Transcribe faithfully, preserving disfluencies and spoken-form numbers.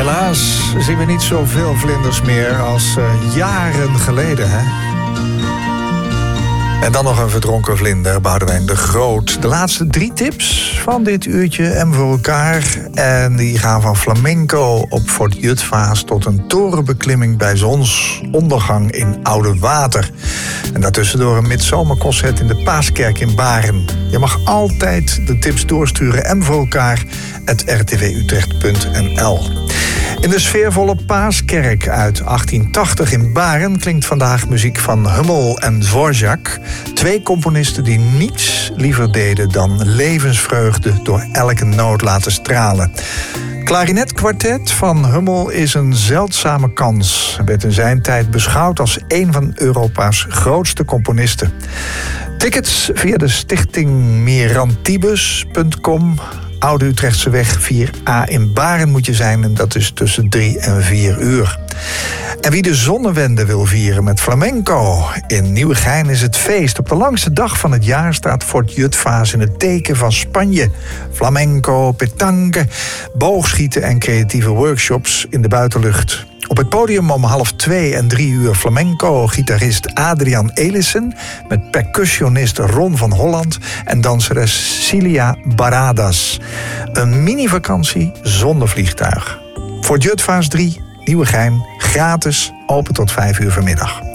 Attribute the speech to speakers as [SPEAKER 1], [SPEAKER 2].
[SPEAKER 1] Helaas zien we niet zoveel vlinders meer als uh, jaren geleden, hè? En dan nog een verdronken vlinder, Boudewijn de Groot. De laatste drie tips van dit uurtje M voor elkaar. En die gaan van flamenco op Fort Jutphaas tot een torenbeklimming bij zonsondergang in Oude Water. En daartussendoor een midzomerconcert in de Paaskerk in Baren. Je mag altijd de tips doorsturen, M voor elkaar, at r t v utrecht punt n l. In de sfeervolle Paaskerk uit achttien tachtig in Baren klinkt vandaag muziek van Hummel en Dvorak. Twee componisten die niets liever deden dan levensvreugde door elke noot laten stralen. Klarinetkwartet van Hummel is een zeldzame kans. Hij werd in zijn tijd beschouwd als een van Europa's grootste componisten. Tickets via de stichting mirantibus punt com. Oude Utrechtseweg vier A in Baren moet je zijn en dat is tussen drie en vier uur. En wie de zonnewende wil vieren met flamenco. In Nieuwegein is het feest. Op de langste dag van het jaar staat Fort Jutphaas in het teken van Spanje. Flamenco, petanque, boogschieten en creatieve workshops in de buitenlucht. Op het podium om half twee en drie uur flamenco-gitarist Adrian Elissen met percussionist Ron van Holland en danseres Cilia Baradas. Een mini-vakantie zonder vliegtuig. Fort Jutphaas drie, Nieuwegein, gratis, open tot vijf uur vanmiddag.